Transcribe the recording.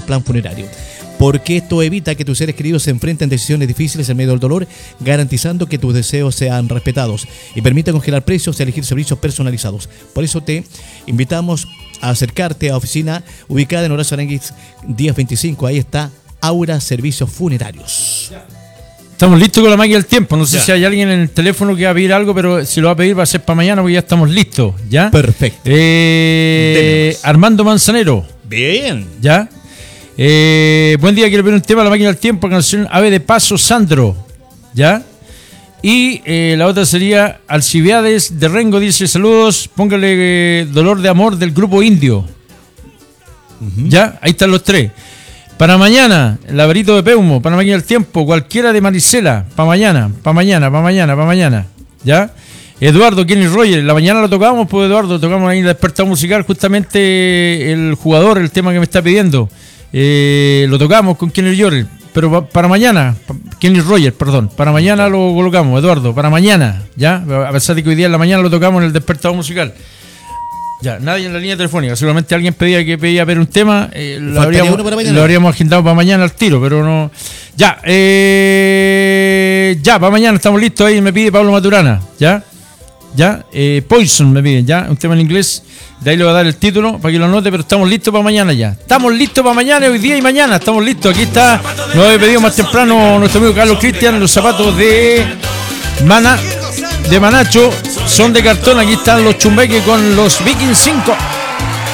plan funerario. Porque esto evita que tus seres queridos se enfrenten a decisiones difíciles en medio del dolor, garantizando que tus deseos sean respetados y permite congelar precios y elegir servicios personalizados. Por eso te invitamos a acercarte a la oficina ubicada en Horacio Aranguis 1025. Ahí está Aura Servicios Funerarios. Estamos listos con la máquina del tiempo. No sé si hay alguien en el teléfono que va a pedir algo, pero si lo va a pedir va a ser para mañana porque ya estamos listos. ¿Ya? Perfecto. Armando Manzanero. Bien. ¿Ya? Buen día, quiero ver un tema, la máquina del tiempo, canción Ave de Paso, Sandro. ¿Ya? Y la otra sería Alcibiades de Rengo, dice saludos, póngale Dolor de Amor del grupo Indio. ¿Ya? Ahí están los tres. Para mañana, el Laberito de Peumo, para la máquina del tiempo, cualquiera de Maricela, para mañana. ¿Ya? Eduardo, Kenny Rogers, la mañana lo tocamos, pues Eduardo, tocamos ahí en el despertado musical, justamente el jugador, el tema que me está pidiendo. Lo tocamos con Kenny Rogers, pero para mañana, Kenny Rogers, perdón, para mañana lo colocamos, Eduardo, para mañana, ¿ya? A pesar de que hoy día en la mañana lo tocamos en el despertado musical. Ya, nadie en la línea telefónica, seguramente alguien pedía ver un tema, lo habríamos agendado para mañana al tiro, pero no. Ya, para mañana estamos listos, ahí me pide Pablo Maturana, ¿ya? Poison me piden, ya, un tema en inglés, de ahí le voy a dar el título para que lo anote, pero estamos listos para mañana ya. Estamos listos para mañana, hoy día y mañana, estamos listos. Aquí está, nos había pedido más temprano nuestro amigo Carlos Cristian, los zapatos de Manacho son de cartón. Aquí están los Chumbeque con los Vikings 5.